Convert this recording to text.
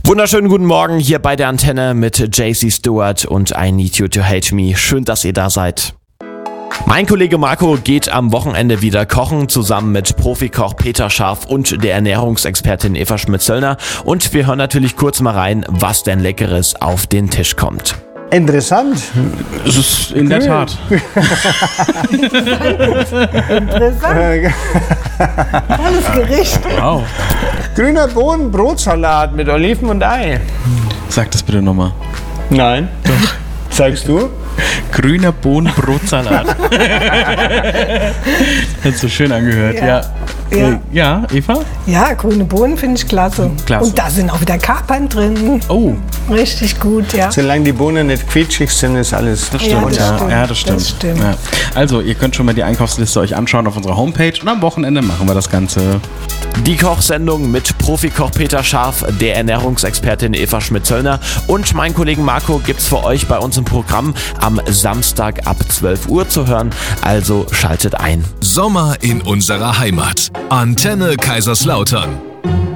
Wunderschönen guten Morgen hier bei der Antenne mit JC Stewart und I Need You to Hate Me. Schön, dass ihr da seid. Mein Kollege Marco geht am Wochenende wieder kochen, zusammen mit Profikoch Peter Scharf und der Ernährungsexpertin Eva Schmidt-Zöllner. Und wir hören natürlich kurz mal rein, was denn Leckeres auf den Tisch kommt. Interessant. Es ist in der Tat. Interessant. Tolles Gericht. Wow. Grüner Bohnen-Brotsalat mit Oliven und Ei. Sag das bitte nochmal. Nein. Doch. Zeigst du? Grüner Bohnenbrotsalat. Hat so schön angehört, ja. Ja, Eva? Ja, grüne Bohnen finde ich klasse. Klasse. Und da sind auch wieder Kapern drin. Oh, Richtig gut, ja. Solange die Bohnen nicht quietschig sind, ist alles. das stimmt. das stimmt. Ja, das stimmt. Das stimmt. Ja. Also, ihr könnt schon mal die Einkaufsliste euch anschauen auf unserer Homepage und am Wochenende machen wir das Ganze. Die Kochsendung mit Profikoch Peter Scharf, der Ernährungsexpertin Eva Schmidt-Zöllner und meinen Kollegen Marco gibt's für euch bei uns im Programm am Samstag ab 12 Uhr zu hören. Also schaltet ein. Sommer in unserer Heimat. Antenne Kaiserslautern.